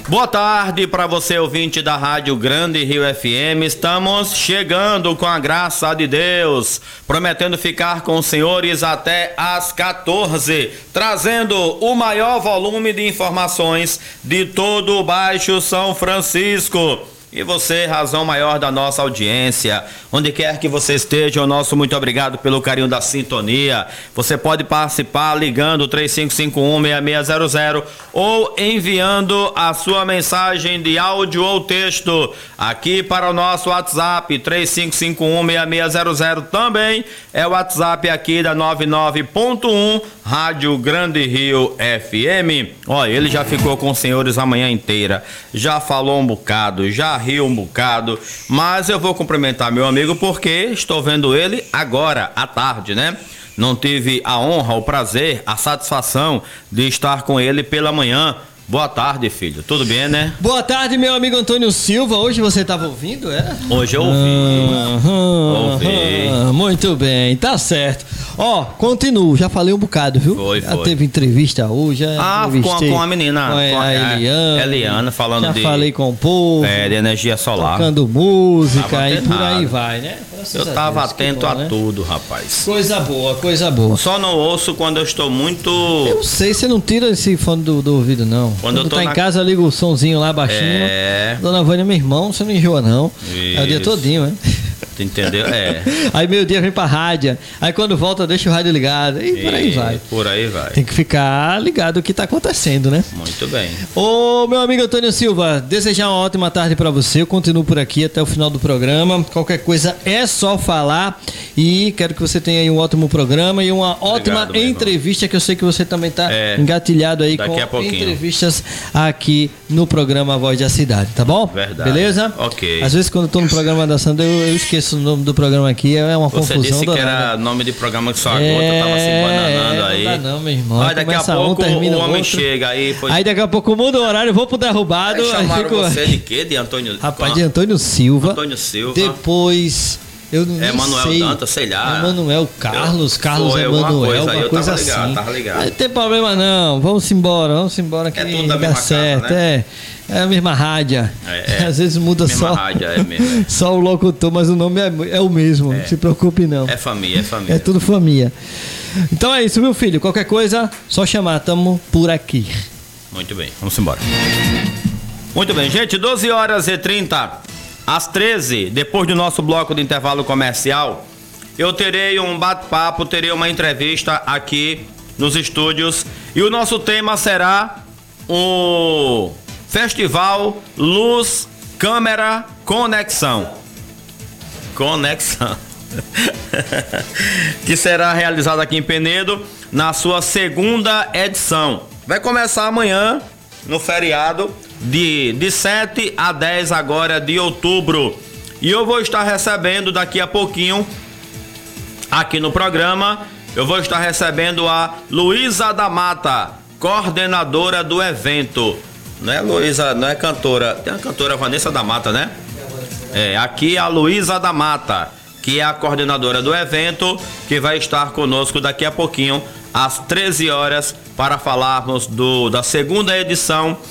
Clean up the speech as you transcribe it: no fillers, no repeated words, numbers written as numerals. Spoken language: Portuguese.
Boa tarde para você, ouvinte da Rádio Grande Rio FM. Estamos chegando com a graça de Deus, prometendo ficar com os senhores até às 14, trazendo o maior volume de informações de todo o Baixo São Francisco. E você, razão maior da nossa audiência, onde quer que você esteja, o nosso muito obrigado pelo carinho da sintonia. Você pode participar ligando 3551-6600 ou enviando a sua mensagem de áudio ou texto aqui para o nosso WhatsApp 3551-6600. Também é o WhatsApp aqui da 99.1 Rádio Grande Rio FM. Olha, ele já ficou com os senhores a manhã inteira, já falou um bocado, já riu um bocado, mas eu vou cumprimentar meu amigo porque estou vendo ele agora à tarde, né? Não tive a honra, o prazer, a satisfação de estar com ele pela manhã. Boa tarde, filho. Tudo bem, né? Boa tarde, meu amigo Antônio Silva. Hoje você estava ouvindo, é? Hoje eu ouvi. Muito bem, tá certo. Ó, continuo. Já falei um bocado, viu? Já teve entrevista hoje. Com a menina. Com a Eliana falando já falei com o povo. De energia solar. Tocando música e por aí vai, né? Eu tava atento a tudo, rapaz. Coisa boa, coisa boa. Só não ouço quando eu estou muito... Eu sei, você não tira esse fone do ouvido, não. Quando eu tô em casa, eu ligo o somzinho lá baixinho. Dona Vânia, meu irmão, você não enjoa, não. Isso. É o dia todinho, né? Tu entendeu? Aí meio-dia vem pra rádio. Aí quando volta, deixa o rádio ligado. E por aí vai. Por aí vai. Tem que ficar ligado o que tá acontecendo, né? Muito bem. Ô, meu amigo Antônio Silva, desejar uma ótima tarde pra você. Eu continuo por aqui até o final do programa. Qualquer coisa é só falar. E quero que você tenha aí um ótimo programa e uma ótima entrevista, que eu sei que você também tá engatilhado aí com entrevistas aqui no programa Voz da Cidade, tá bom? Verdade. Beleza? Ok. Às vezes quando eu tô no programa da Sandra, eu esqueço o nome do programa aqui, é uma confusão. Você disse que era nome de programa que só a gota tava se bananando aí. Não dá não, meu irmão. Aí daqui a pouco o homem chega aí. Aí daqui a pouco muda o horário, eu vou pro derrubado. Aí chamaram você de quê? De Antônio? Rapaz, de Antônio Silva. Antônio Silva. Depois... Eu não Emanuel Dantas, sei lá. Emanuel Carlos Emanuel, uma coisa assim. Tava ligado. Não tem problema não, vamos embora que tudo da dá certo, casa, né? É a mesma rádio. Às vezes muda só. Rádio, mesmo. Só o locutor, mas o nome é o mesmo. Não se preocupe não. É família. É tudo família. Então é isso, meu filho. Qualquer coisa, só chamar, tamo por aqui. Muito bem, vamos embora. Muito bem, gente, 12h30. Às 13, depois do nosso bloco de intervalo comercial, eu terei um bate-papo, terei uma entrevista aqui nos estúdios e o nosso tema será o Festival Luz, Câmera, Conexão. Que será realizado aqui em Penedo na sua segunda edição. Vai começar amanhã, no feriado, de 7 a 10 agora de outubro. E eu vou estar recebendo daqui a pouquinho, aqui no programa, eu vou estar recebendo a Luísa da Mata, coordenadora do evento. Não é Luísa, não é cantora, tem a cantora Vanessa da Mata, né? Aqui a Luísa da Mata, que é a coordenadora do evento, que vai estar conosco daqui a pouquinho, às 13 horas, para falarmos da segunda edição